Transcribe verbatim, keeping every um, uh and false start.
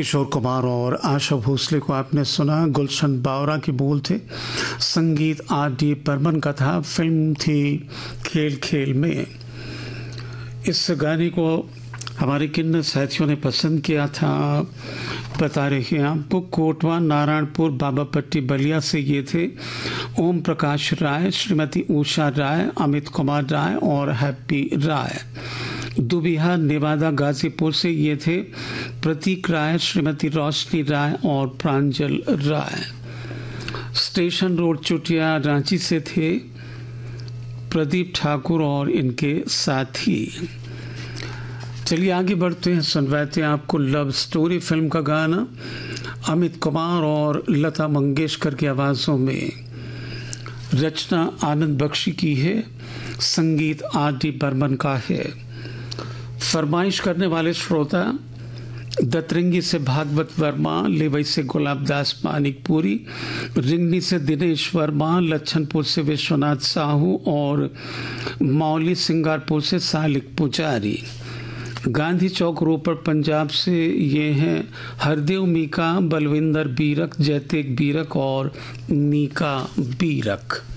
किशोर कुमार और आशा भोसले को आपने सुना। गुलशन बावरा के बोल थे, संगीत आर डी बर्मन का था, फिल्म थी खेल खेल में। इस गाने को हमारे किन साथियों ने पसंद किया था बता रहे हैं आपको। कोटवा नारायणपुर बाबापट्टी बलिया से ये थे ओम प्रकाश राय, श्रीमती उषा राय, अमित कुमार राय और हैप्पी राय। दुबिहा नेवादा गाजीपुर से ये थे प्रतीक राय, श्रीमती रोशनी राय और प्रांजल राय। स्टेशन रोड चुटिया रांची से थे प्रदीप ठाकुर और इनके साथी। चलिए आगे बढ़ते हैं, सुनवाते हैं आपको लव स्टोरी फिल्म का गाना अमित कुमार और लता मंगेशकर की आवाज़ों में। रचना आनंद बख्शी की है, संगीत आर डी बर्मन का है। फरमाइश करने वाले श्रोता दतरंगी से भागवत वर्मा, लेवई से गुलाब दास मानिकपुरी, रिंगनी से दिनेश वर्मा, लच्छनपुर से विश्वनाथ साहू और मौली सिंगारपुर से सालिक पुजारी। गांधी चौक रोपड़ पंजाब से ये हैं हरदेव मीका, बलविंदर बीरक, जयतेक बीरक और मीका बीरक।